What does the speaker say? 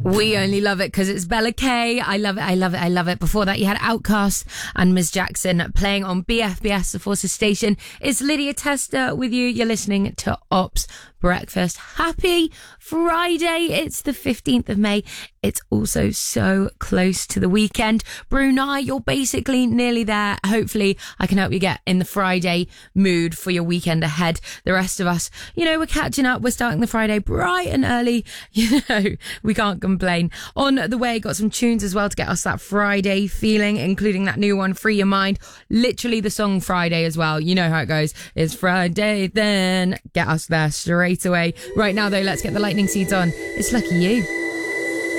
We only love it because it's Bella K. I love it, I love it, I love it. Before that, you had Outkast and Ms. Jackson playing on BFBS, the Forces Station. It's Lydia Tester with you. You're listening to Ops Breakfast. Happy Friday. It's the 15th of May. It's also so close to the weekend. Brunei, you're basically nearly there. Hopefully, I can help you get in the Friday mood for your weekend ahead. The rest of us, we're catching up. We're starting the Friday bright and early. We can't complain. On the way, got some tunes as well to get us that Friday feeling, including that new one, Free Your Mind. Literally the song Friday as well. You know how it goes. It's Friday then. Get us there straight away. Right now, though, let's get the lightning seeds on. It's Lucky You.